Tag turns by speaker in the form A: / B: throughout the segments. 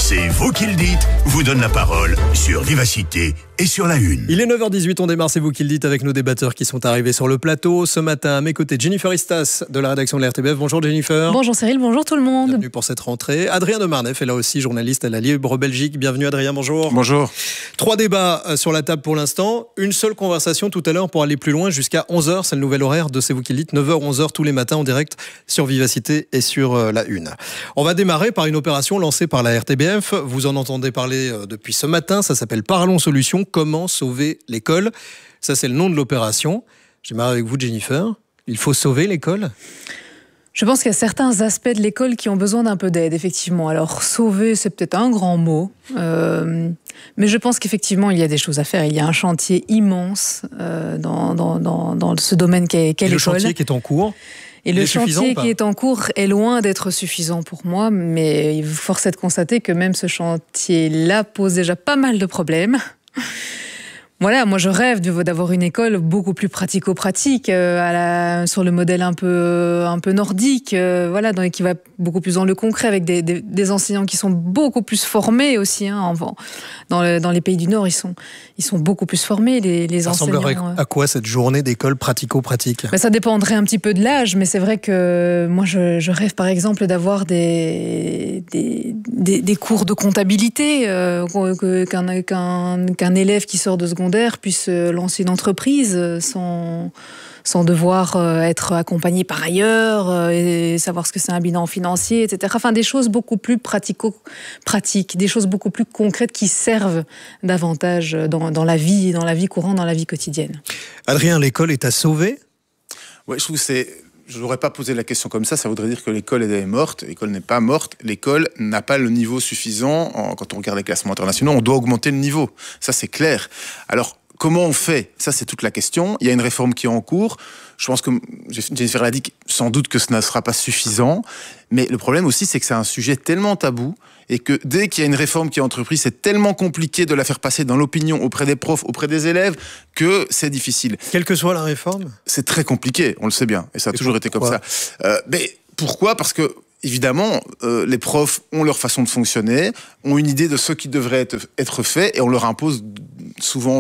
A: C'est vous qui le dites, vous donne la parole sur Vivacité et sur La Une.
B: Il est 9h18, on démarre, c'est vous qui le dites, avec nos débatteurs qui sont arrivés sur le plateau. Ce matin, à mes côtés, Jennifer Istas de la rédaction de la RTBF. Bonjour Jennifer.
C: Bonjour Cyril, bonjour tout le monde.
B: Bienvenue pour cette rentrée. Adrien de Marneffe est là aussi, journaliste à la Libre Belgique. Bienvenue Adrien, bonjour.
D: Bonjour. 3
B: débats sur la table pour l'instant. Une seule conversation tout à l'heure pour aller plus loin jusqu'à 11h. C'est le nouvel horaire de C'est vous qui le dites, 9h, 11h tous les matins en direct sur Vivacité et sur La Une. On va démarrer par une opération lancée par la RTBF. Vous en entendez parler depuis ce matin. Ça s'appelle Parlons Solutions. Comment sauver l'école? Ça, c'est le nom de l'opération. Je démarre avec vous, Jennifer. Il faut sauver l'école?
C: Je pense qu'il y a certains aspects de l'école qui ont besoin d'un peu d'aide, effectivement. Alors, sauver, c'est peut-être un grand mot. Mais je pense qu'effectivement, il y a des choses à faire. Il y a un chantier immense dans ce domaine qu'est l'école.
B: Le chantier qui est en cours.
C: Et le chantier qui est en cours est loin d'être suffisant pour moi, mais force est de constater que même ce chantier-là pose déjà pas mal de problèmes. Voilà, moi je rêve d'avoir une école beaucoup plus pratico-pratique, sur le modèle un peu nordique, voilà, qui va beaucoup plus dans le concret, avec des enseignants qui sont beaucoup plus formés aussi. Dans les pays du Nord, ils sont beaucoup plus formés, les enseignants. Ça ressemblerait
B: à quoi cette journée d'école pratico-pratique?
C: Ça dépendrait un petit peu de l'âge, mais c'est vrai que moi je rêve par exemple d'avoir des cours de comptabilité, qu'un élève qui sort de secondaire puisse lancer une entreprise sans devoir être accompagné par ailleurs et savoir ce que c'est un bilan financier, etc. Enfin, des choses beaucoup plus pratico-pratiques, des choses beaucoup plus concrètes qui servent davantage dans la vie courante, dans la vie quotidienne.
B: Adrien, l'école est à sauver?
D: Oui, je trouve que je n'aurais pas posé la question comme ça voudrait dire que l'école est morte. L'école n'est pas morte. L'école n'a pas le niveau suffisant. Quand on regarde les classements internationaux, on doit augmenter le niveau. Ça, c'est clair. Alors, comment on fait? Ça, c'est toute la question. Il y a une réforme qui est en cours. Je pense que Jennifer l'a dit, sans doute que ce ne sera pas suffisant. Mais le problème aussi, c'est que c'est un sujet tellement tabou et que dès qu'il y a une réforme qui est entreprise, c'est tellement compliqué de la faire passer dans l'opinion auprès des profs, auprès des élèves, que c'est difficile.
B: Quelle que soit la réforme?
D: C'est très compliqué, on le sait bien. Et ça a toujours été comme ça. Mais pourquoi? Parce que évidemment, les profs ont leur façon de fonctionner, ont une idée de ce qui devrait être fait, et on leur impose souvent,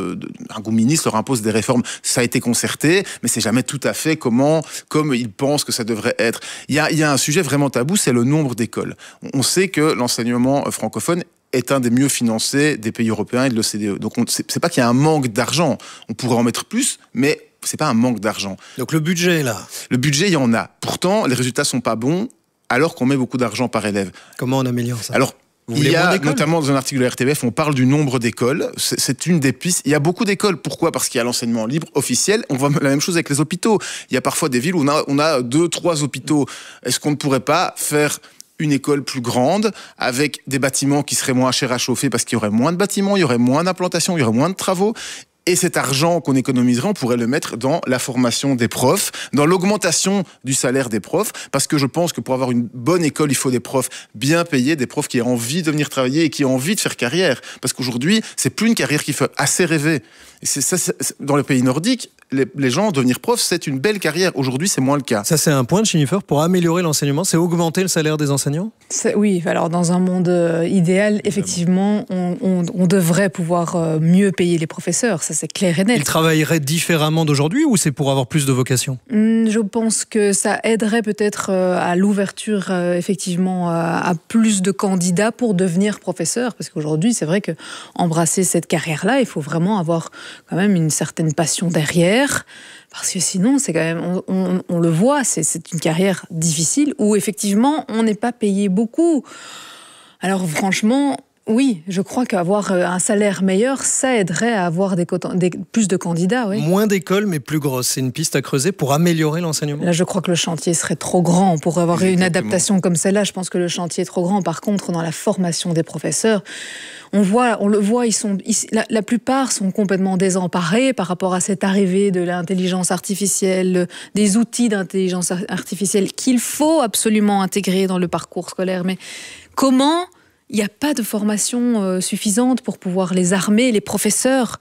D: un gouvernement ministre leur impose des réformes. Ça a été concerté, mais c'est jamais tout à fait comme ils pensent que ça devrait être. Il y a un sujet vraiment tabou, c'est le nombre d'écoles. On sait que l'enseignement francophone est un des mieux financés des pays européens et de l'OCDE. Donc c'est pas qu'il y a un manque d'argent. On pourrait en mettre plus, mais c'est pas un manque d'argent.
B: Donc le budget est là.
D: Le budget, il y en a. Pourtant, les résultats sont pas bons, alors qu'on met beaucoup d'argent par élève.
B: Comment on améliore ça?
D: Alors, il y a notamment dans un article de RTBF, on parle du nombre d'écoles. C'est une des pistes. Il y a beaucoup d'écoles. Pourquoi? Parce qu'il y a l'enseignement libre officiel. On voit la même chose avec les hôpitaux. Il y a parfois des villes où on a 2-3 hôpitaux. Est-ce qu'on ne pourrait pas faire une école plus grande, avec des bâtiments qui seraient moins chers à chauffer parce qu'il y aurait moins de bâtiments, il y aurait moins d'implantations, il y aurait moins de travaux? Et cet argent qu'on économiserait, on pourrait le mettre dans la formation des profs, dans l'augmentation du salaire des profs, parce que je pense que pour avoir une bonne école, il faut des profs bien payés, des profs qui aient envie de venir travailler et qui aient envie de faire carrière. Parce qu'aujourd'hui, c'est plus une carrière qui fait assez rêver. Et dans les pays nordiques, les gens, devenir prof, c'est une belle carrière. Aujourd'hui, c'est moins le cas.
B: Ça, c'est un point de Jennifer pour améliorer l'enseignement, c'est augmenter le salaire des enseignants?
C: Oui, alors dans un monde idéal, effectivement, on devrait pouvoir mieux payer les professeurs, ça c'est clair et net.
B: Ils travailleraient différemment d'aujourd'hui ou c'est pour avoir plus de vocation?
C: Je pense que ça aiderait peut-être à l'ouverture, effectivement, à plus de candidats pour devenir professeur, parce qu'aujourd'hui, c'est vrai qu'embrasser cette carrière-là, il faut vraiment avoir quand même une certaine passion derrière, parce que sinon, c'est quand même, on le voit, c'est une carrière difficile où effectivement, on n'est pas payé beaucoup. Alors franchement, oui, je crois qu'avoir un salaire meilleur, ça aiderait à avoir plus de candidats. Oui.
B: Moins d'écoles, mais plus grosses. C'est une piste à creuser pour améliorer l'enseignement?
C: Là, je crois que le chantier serait trop grand pour avoir une adaptation comme celle-là. Je pense que le chantier est trop grand. Par contre, dans la formation des professeurs, on le voit, la plupart sont complètement désemparés par rapport à cette arrivée de l'intelligence artificielle, des outils d'intelligence artificielle qu'il faut absolument intégrer dans le parcours scolaire. Mais comment il n'y a pas de formation suffisante pour pouvoir les armer, les professeurs,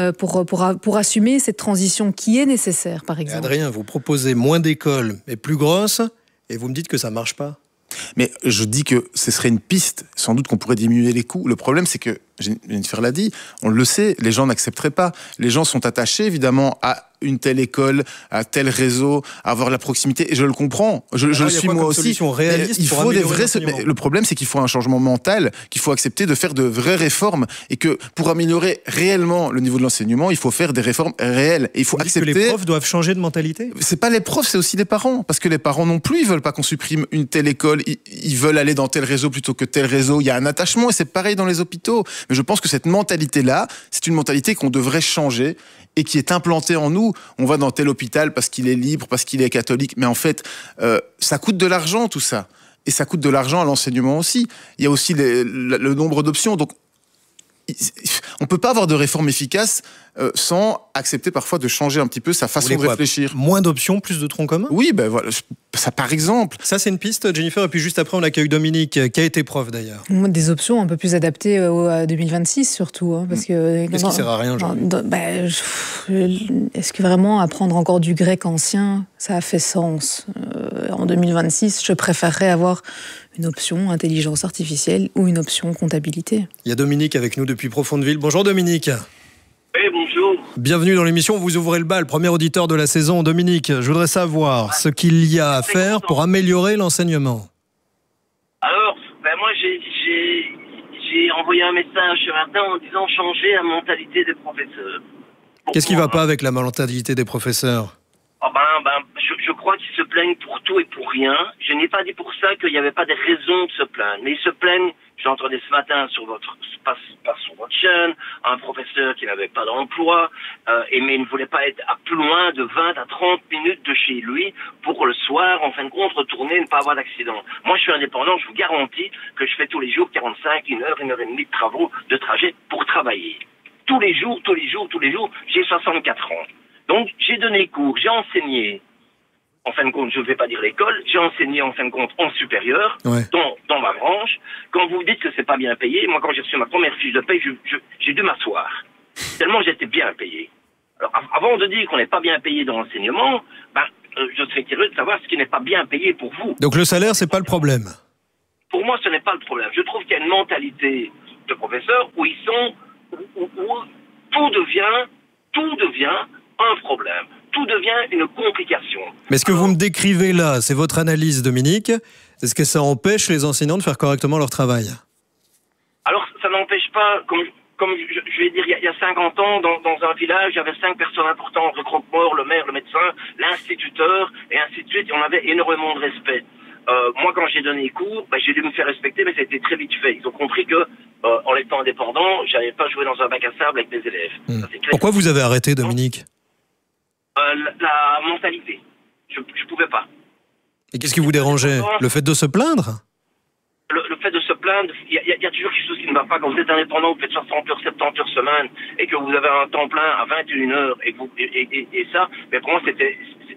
C: pour assumer cette transition qui est nécessaire, par exemple.
B: Adrien, vous proposez moins d'écoles, mais plus grosses, et vous me dites que ça ne marche pas.
D: Mais je dis que ce serait une piste, sans doute qu'on pourrait diminuer les coûts. Le problème, c'est que, Jennifer l'a dit, on le sait, les gens n'accepteraient pas. Les gens sont attachés, évidemment, à une telle école, à tel réseau, à avoir la proximité. Et je le comprends. Je le suis moi aussi.
B: Il
D: faut des vrais. Le problème, c'est qu'il faut un changement mental, qu'il faut accepter de faire de vraies réformes, et que pour améliorer réellement le niveau de l'enseignement, il faut faire des réformes réelles. Et il faut accepter
B: que les profs doivent changer de mentalité.
D: C'est pas les profs, c'est aussi les parents, parce que les parents non plus, ils veulent pas qu'on supprime une telle école. Ils veulent aller dans tel réseau plutôt que tel réseau. Il y a un attachement, et c'est pareil dans les hôpitaux. Mais je pense que cette mentalité-là, c'est une mentalité qu'on devrait changer et qui est implantée en nous. On va dans tel hôpital parce qu'il est libre, parce qu'il est catholique. Mais en fait, ça coûte de l'argent, tout ça. Et ça coûte de l'argent à l'enseignement aussi. Il y a aussi le nombre d'options. Donc, on ne peut pas avoir de réforme efficace sans accepter parfois de changer un petit peu sa façon de réfléchir.
B: Moins d'options, plus de troncs communs ?
D: Oui, ben voilà, ça par exemple.
B: Ça, c'est une piste, Jennifer. Et puis juste après, on accueille Dominique, qui a été prof d'ailleurs.
C: Des options un peu plus adaptées à 2026 surtout. Hein, parce que,
B: qu'est-ce qui sert à rien aujourd'hui ?
C: Est-ce que vraiment apprendre encore du grec ancien, ça a fait sens ? En 2026, je préférerais avoir une option intelligence artificielle ou une option comptabilité.
B: Il y a Dominique avec nous depuis Profondeville. Bonjour Dominique.
E: Oui, bonjour.
B: Bienvenue dans l'émission, vous ouvrez le bal, premier auditeur de la saison. Dominique, je voudrais savoir ce qu'il y a à faire pour améliorer l'enseignement.
E: Alors, moi j'ai envoyé un message ce matin en disant changer la mentalité des professeurs.
B: Qu'est-ce qui ne va pas avec la mentalité des professeurs ?
E: Je crois qu'ils se plaignent pour tout et pour rien. Je n'ai pas dit pour ça qu'il n'y avait pas de raison de se plaindre. Mais ils se plaignent, j'entendais ce matin sur votre chaîne, un professeur qui n'avait pas d'emploi, mais il ne voulait pas être à plus loin de 20 à 30 minutes de chez lui pour le soir, en fin de compte, retourner et ne pas avoir d'accident. Moi, je suis indépendant, je vous garantis que je fais tous les jours 45, 1 heure et demie de trajet pour travailler. Tous les jours, j'ai 64 ans. Donc, j'ai donné cours, j'ai enseigné. En fin de compte, je ne vais pas dire l'école, j'ai enseigné en fin de compte en supérieur, dans ma branche. Quand vous dites que c'est pas bien payé, moi quand j'ai reçu ma première fiche de paye, j'ai dû m'asseoir. Tellement j'étais bien payé. Alors avant de dire qu'on n'est pas bien payé dans l'enseignement, je serais curieux de savoir ce qui n'est pas bien payé pour vous.
B: Donc le salaire, c'est pas le problème.
E: Pour moi, ce n'est pas le problème. Je trouve qu'il y a une mentalité de professeurs où ils sont, où tout devient un problème. Tout devient une complication.
B: Mais ce que vous me décrivez là, c'est votre analyse, Dominique. Est-ce que ça empêche les enseignants de faire correctement leur travail ?
E: Alors, ça n'empêche pas, comme je vais dire, il y a 50 ans, dans un village, il y avait 5 personnes importantes, le croque-mort, le maire, le médecin, l'instituteur, et ainsi de suite, et on avait énormément de respect. Moi, quand j'ai donné cours, j'ai dû me faire respecter, mais ça a été très vite fait. Ils ont compris que, en étant indépendant, j'allais pas jouer dans un bac à sable avec mes élèves. Ça, c'est clair.
B: Pourquoi vous avez arrêté, Dominique ?
E: La mentalité. Je pouvais pas.
B: Et qu'est-ce qui vous dérangeait ? Le fait de se plaindre ?
E: Le fait de se plaindre, il y a toujours quelque chose qui ne va pas. Quand vous êtes indépendant, vous faites 60 heures, 70 heures semaine, et que vous avez un temps plein à 21 heures, et ça, mais pour moi, c'était...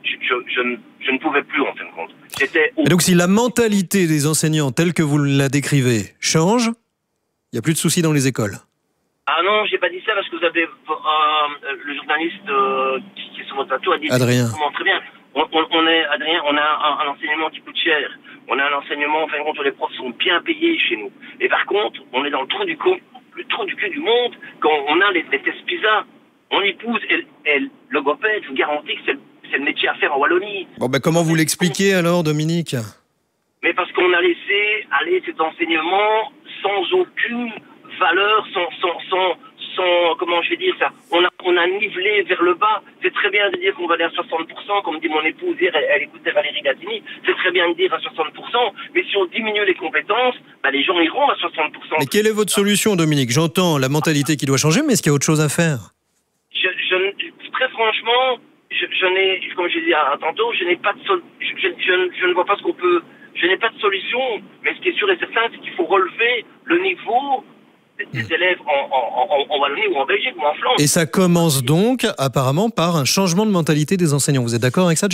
E: Je ne pouvais plus, en fin de compte.
B: Et donc, si la mentalité des enseignants, telle que vous la décrivez, change, il n'y a plus de soucis dans les écoles.
E: Ah non, j'ai pas dit ça parce que vous avez le journaliste qui est sur votre plateau a dit
B: Adrien.
E: Très bien. Adrien, on a un enseignement qui coûte cher. On a un enseignement, en fin de compte, où les profs sont bien payés chez nous. Et par contre, on est dans le trou du cul du monde quand on a les tests PISA. Mon épouse, elle logopède, je vous garantis que c'est le métier à faire en Wallonie.
B: Bon, comment vous l'expliquez alors, Dominique ?
E: Mais parce qu'on a laissé aller cet enseignement sans aucune valeur, sans comment je vais dire ça, on a nivelé vers le bas. C'est très bien de dire qu'on va aller à 60%, comme dit mon épouse hier, elle écoutait Valérie Gattini, c'est très bien de dire à 60%, mais si on diminue les compétences, les gens iront à 60%.
B: Mais quelle est votre solution, Dominique ? J'entends la mentalité qui doit changer, mais est-ce qu'il y a autre chose à faire ?
E: Très franchement, comme je disais tantôt, je n'ai pas de je ne vois pas ce qu'on peut. Je n'ai pas de solution, mais ce qui est sûr et certain, c'est qu'il faut relever le niveau des élèves en Wallonie ou en Belgique ou en Flandre.
B: Et ça commence donc, apparemment, par un changement de mentalité des enseignants. Vous êtes d'accord avec ça, Jennifer ?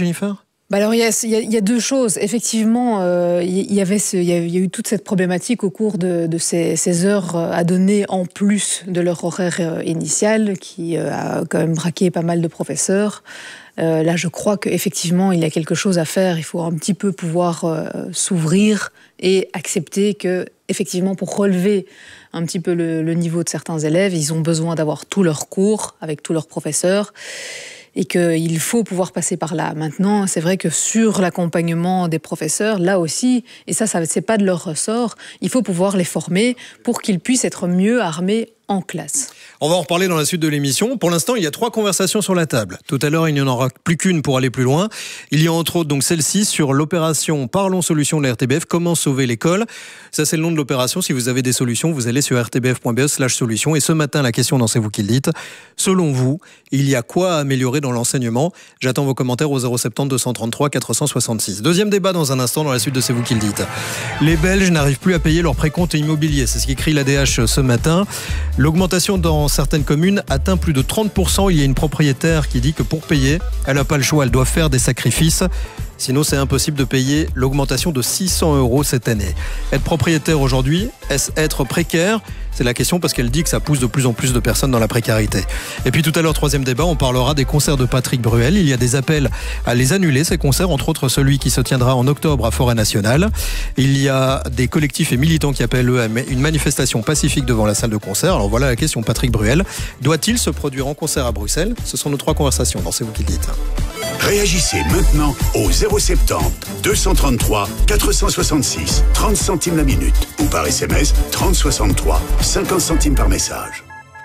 C: Alors il y a deux choses. Effectivement, il y a eu toute cette problématique au cours de ces heures à donner en plus de leur horaire initial, qui a quand même braqué pas mal de professeurs. Là, je crois qu'effectivement, il y a quelque chose à faire. Il faut un petit peu pouvoir s'ouvrir et accepter que, effectivement, pour relever un petit peu le niveau de certains élèves, ils ont besoin d'avoir tous leurs cours avec tous leurs professeurs. Et qu'il faut pouvoir passer par là. Maintenant, c'est vrai que sur l'accompagnement des professeurs, là aussi, et ça c'est pas de leur ressort, il faut pouvoir les former pour qu'ils puissent être mieux armés en classe.
B: On va en reparler dans la suite de l'émission. Pour l'instant, il y a 3 conversations sur la table. Tout à l'heure, il n'y en aura plus qu'une pour aller plus loin. Il y a entre autres donc celle-ci sur l'opération Parlons Solutions de la RTBF, comment sauver l'école. Ça, c'est le nom de l'opération. Si vous avez des solutions, vous allez sur rtbf.be/solutions. Et ce matin, la question dans C'est vous qui le dites. Selon vous, il y a quoi à améliorer dans l'enseignement? J'attends vos commentaires au 070 233 466. Deuxième débat dans un instant dans la suite de C'est vous qui le dites. Les Belges n'arrivent plus à payer leur précompte immobilier. C'est ce qu'écrit l'ADH ce matin. L'augmentation dans certaines communes atteint plus de 30%. Il y a une propriétaire qui dit que pour payer, elle n'a pas le choix, elle doit faire des sacrifices. Sinon, c'est impossible de payer l'augmentation de 600 € cette année. Être propriétaire aujourd'hui, est-ce être précaire? C'est la question parce qu'elle dit que ça pousse de plus en plus de personnes dans la précarité. Et puis tout à l'heure, troisième débat, on parlera des concerts de Patrick Bruel. Il y a des appels à les annuler, ces concerts, entre autres celui qui se tiendra en octobre à Forêt Nationale. Il y a des collectifs et militants qui appellent eux à une manifestation pacifique devant la salle de concert. Alors voilà la question, Patrick Bruel. Doit-il se produire en concert à Bruxelles? Ce sont nos 3 conversations dans C'est vous qui le dites.
A: Réagissez maintenant au 070 233 466, 30 centimes la minute, ou par SMS 3063, 50 centimes par message.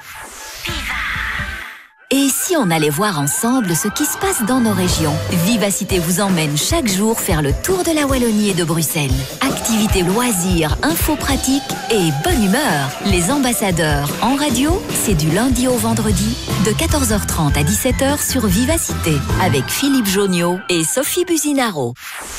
F: Et si on allait voir ensemble ce qui se passe dans nos régions? Vivacité vous emmène chaque jour faire le tour de la Wallonie et de Bruxelles. Activités, loisirs, infos pratiques et bonne humeur. Les ambassadeurs en radio, c'est du lundi au vendredi de 14h30 à 17h sur Vivacité avec Philippe Joniot et Sophie Buzinaro.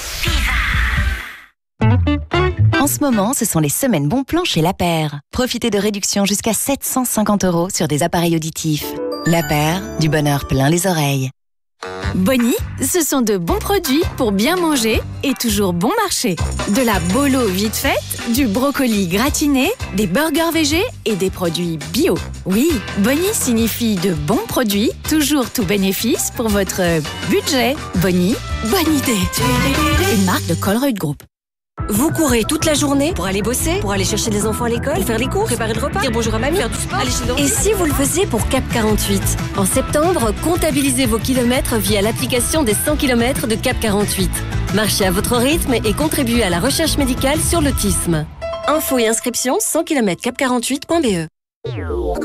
F: En ce moment, ce sont les semaines bons plans chez La Paire. Profitez de réductions jusqu'à 750 € sur des appareils auditifs. La Paire, du bonheur plein les oreilles.
G: Bonnie, ce sont de bons produits pour bien manger et toujours bon marché. De la bolo vite faite, du brocoli gratiné, des burgers végés et des produits bio. Oui, Bonnie signifie de bons produits, toujours tout bénéfice pour votre budget. Bonnie, bonne idée. Une marque de Colruyt Group.
H: Vous courez toute la journée pour aller bosser, pour aller chercher les enfants à l'école, pour faire les cours, préparer le repas, dire bonjour à mamie, faire du sport, aller chez le... Et si vous le faisiez pour Cap 48? En septembre, comptabilisez vos kilomètres via l'application des 100 km de Cap 48. Marchez à votre rythme et contribuez à la recherche médicale sur l'autisme. Infos et inscriptions 100 km cap48.be.